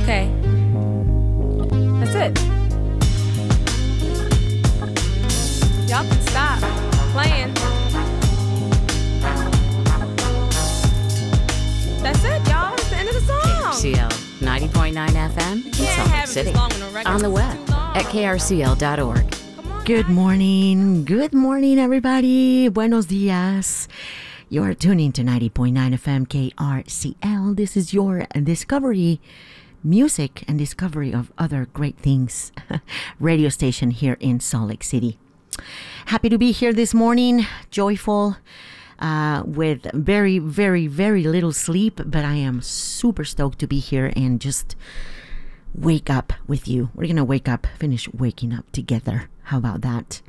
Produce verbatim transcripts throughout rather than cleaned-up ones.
Okay. That's it. Y'all can stop playing. That's it, y'all. It's the end of the song. K R C L ninety point nine F M in Salt Lake City. On the web at K R C L dot org. Good morning. Good morning, everybody. Buenos dias. You're tuning to ninety point nine F M K R C L. This is your Discovery Music and Discovery of Other Great Things radio station here in Salt Lake City. Happy to be here this morning, joyful, uh, with very, very, very little sleep, but I am super stoked to be here and just wake up with you. We're going to wake up, finish waking up together. How about that?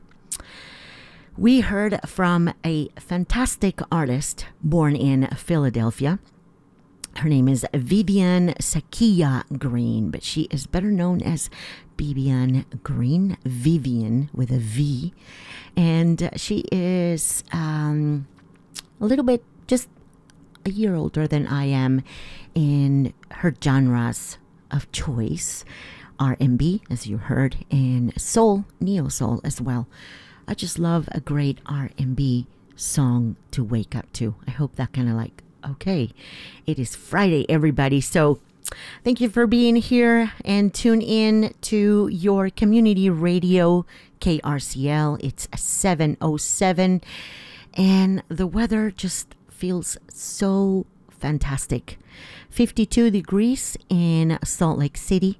We heard from a fantastic artist born in Philadelphia. Her name is Vivian Sakia Green, but she is better known as Vivian Green, Vivian with a V. And she is um, a little bit, just a year older than I am in her genres of choice. R and B, as you heard, and soul, neo-soul as well. I just love a great R and B song to wake up to. I hope that kind of like, okay, it is Friday, everybody. So thank you for being here and tune in to your community radio, K R C L. It's seven oh seven, and the weather just feels so fantastic. fifty-two degrees in Salt Lake City.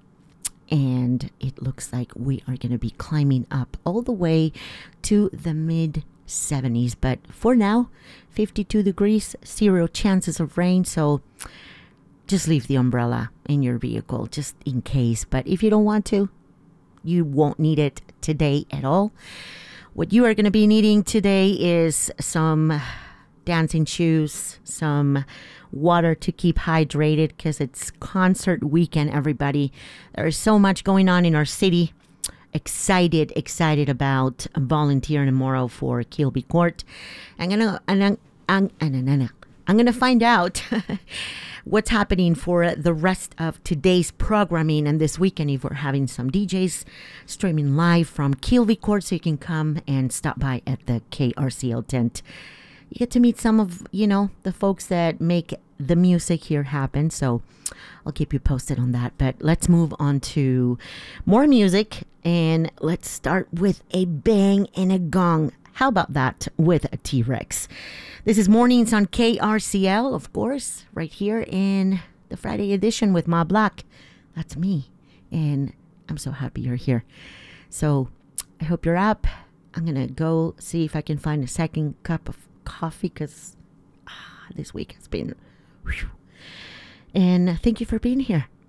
And it looks like we are going to be climbing up all the way to the mid seventies. But for now, fifty-two degrees, zero chances of rain. So just leave the umbrella in your vehicle just in case. But if you don't want to, you won't need it today at all. What you are going to be needing today is some dancing shoes, some water to keep hydrated because it's concert weekend, everybody. There is so much going on in our city. Excited, excited about volunteering tomorrow for Kilby Court. I'm gonna, I'm, I'm, I'm, I'm gonna find out what's happening for the rest of today's programming and this weekend. If we're having some D Js streaming live from Kilby Court, so you can come and stop by at the K R C L tent. You get to meet some of, you know, the folks that make the music here happen. So I'll keep you posted on that. But let's move on to more music. And let's start with a bang and a gong. How about that with a T-Rex? This is Mornings on K R C L, of course, right here in the Friday edition with Ma Black. That's me. And I'm so happy you're here. So I hope you're up. I'm going to go see if I can find a second cup of coffee because ah, this week has been whew. And thank you for being here.